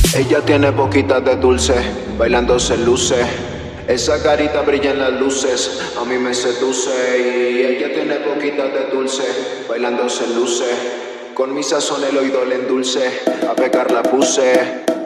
Ella tiene poquitas de dulce, bailando se luce. Esa carita brilla en las luces, a mí me seduce. Y ella tiene poquitas de dulce, bailando se luce. Con mi sazón el oído le endulce, a pecar la puse.